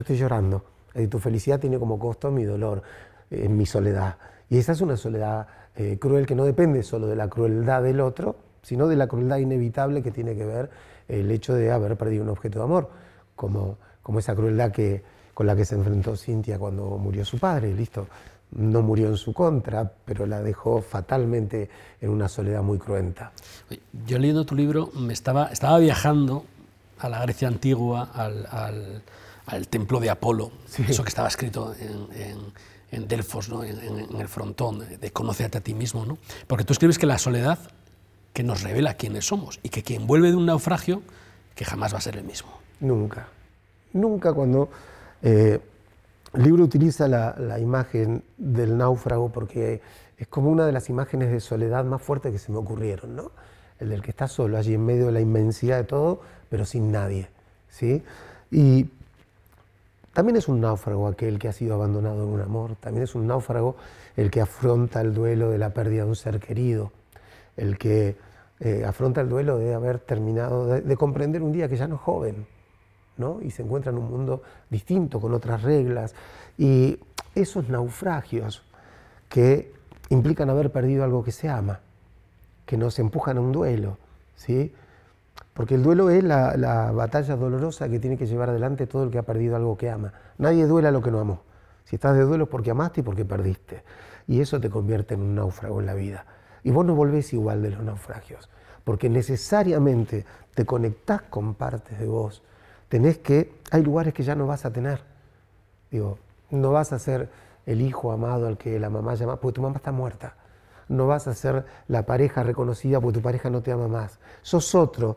estoy llorando. Tu felicidad tiene como costo mi dolor, mi soledad. Y esa es una soledad cruel que no depende solo de la crueldad del otro, sino de la crueldad inevitable que tiene que ver el hecho de haber perdido un objeto de amor, como esa crueldad con la que se enfrentó Cintia cuando murió su padre, listo. No murió en su contra, pero la dejó fatalmente en una soledad muy cruenta. Yo leyendo tu libro estaba viajando a la Grecia antigua, al templo de Apolo, sí. Eso que estaba escrito en Delfos, ¿no? en el frontón, de conócete a ti mismo, ¿no? Porque tú escribes que la soledad que nos revela quiénes somos y que quien vuelve de un naufragio que jamás va a ser el mismo. Nunca, nunca cuando... el libro utiliza la imagen del náufrago porque es como una de las imágenes de soledad más fuertes que se me ocurrieron, ¿no? El del que está solo allí en medio de la inmensidad de todo, pero sin nadie, ¿sí? Y también es un náufrago aquel que ha sido abandonado en un amor, también es un náufrago el que afronta el duelo de la pérdida de un ser querido, el que afronta el duelo de haber terminado, de comprender un día que ya no es joven, ¿no? Y se encuentra en un mundo distinto, con otras reglas. Y esos naufragios que implican haber perdido algo que se ama, que nos empujan a un duelo, ¿sí? Porque el duelo es la batalla dolorosa que tiene que llevar adelante todo el que ha perdido algo que ama. Nadie duela lo que no amó. Si estás de duelo es porque amaste y porque perdiste. Y eso te convierte en un náufrago en la vida. Y vos no volvés igual de los naufragios, porque necesariamente te conectás con partes de vos. Hay lugares que ya no vas a tener. Digo, no vas a ser el hijo amado al que la mamá llama, porque tu mamá está muerta. No vas a ser la pareja reconocida porque tu pareja no te ama más. Sos otro,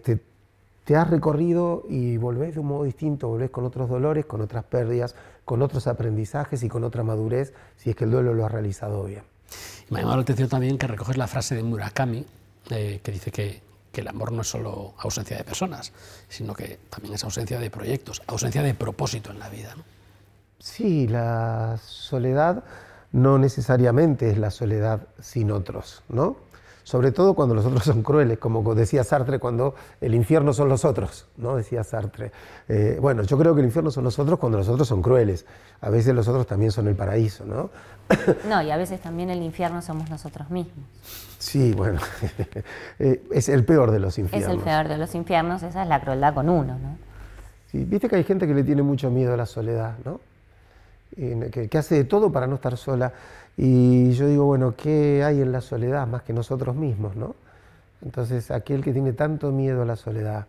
te has recorrido y volvés de un modo distinto, volvés con otros dolores, con otras pérdidas, con otros aprendizajes y con otra madurez, si es que el duelo lo has realizado bien. Me ha llamado la atención también que recoges la frase de Murakami, que dice que el amor no es solo ausencia de personas, sino que también es ausencia de proyectos, ausencia de propósito en la vida, ¿no? Sí, la soledad no necesariamente es la soledad sin otros, ¿no? Sobre todo cuando los otros son crueles, como decía Sartre, cuando el infierno son los otros, ¿no? Decía Sartre. Bueno, yo creo que el infierno son los otros cuando los otros son crueles. A veces los otros también son el paraíso, ¿no? No, y a veces también el infierno somos nosotros mismos. Sí, bueno, es el peor de los infiernos. Es el peor de los infiernos, esa es la crueldad con uno, ¿no? Sí, viste que hay gente que le tiene mucho miedo a la soledad, ¿no? Que hace de todo para no estar sola. Y yo digo, bueno, ¿qué hay en la soledad más que nosotros mismos, ¿no? Entonces, aquel que tiene tanto miedo a la soledad,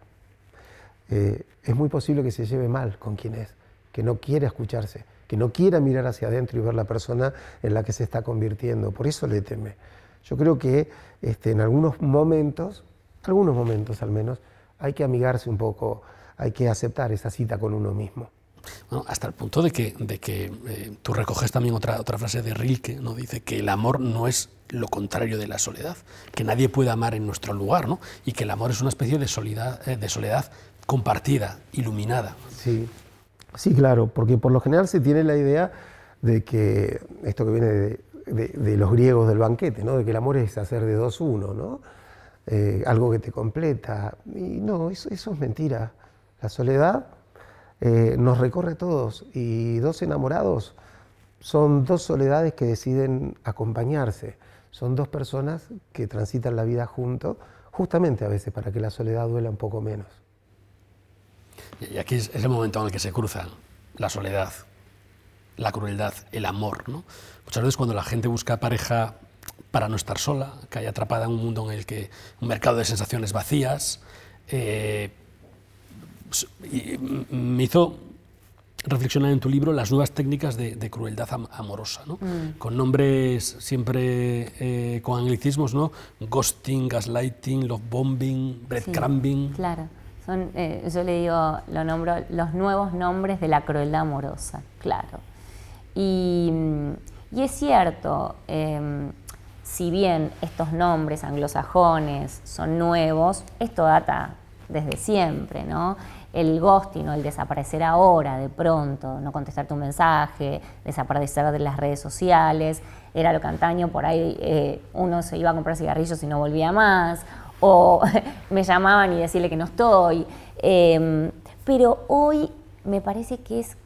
es muy posible que se lleve mal con quien es, que no quiere escucharse, que no quiera mirar hacia adentro y ver la persona en la que se está convirtiendo. Por eso le teme. Yo creo que en algunos momentos al menos, hay que amigarse un poco, hay que aceptar esa cita con uno mismo. Bueno, hasta el punto de que tú recoges también otra frase de Rilke, ¿no? Dice que el amor no es lo contrario de la soledad, que nadie puede amar en nuestro lugar, ¿no? Y que el amor es una especie de soledad compartida, iluminada. Sí. Sí, claro, porque por lo general se tiene la idea de que, esto que viene de los griegos del banquete, ¿no? De que el amor es hacer de dos uno, ¿no? Algo que te completa. Y no, eso es mentira. La soledad nos recorre a todos y dos enamorados son dos soledades que deciden acompañarse. Son dos personas que transitan la vida juntos, justamente a veces para que la soledad duela un poco menos. Y aquí es el momento en el que se cruzan la soledad, la crueldad, el amor, ¿no? Muchas veces cuando la gente busca pareja para no estar sola, que haya atrapada en un mundo en el que un mercado de sensaciones vacías, y me hizo reflexionar en tu libro las nuevas técnicas de crueldad amorosa, ¿no? Con nombres siempre con anglicismos, ¿no? Ghosting, gaslighting, love bombing, breadcrumbing. Sí, claro. Yo le digo, lo nombro los nuevos nombres de la crueldad amorosa, claro. Y es cierto, si bien estos nombres anglosajones son nuevos, esto data desde siempre, ¿no? El ghosting o el desaparecer ahora, de pronto, no contestar tu mensaje, desaparecer de las redes sociales, era lo que antaño por ahí uno se iba a comprar cigarrillos y no volvía más, o me llamaban y decirle que no estoy. Pero hoy me parece que es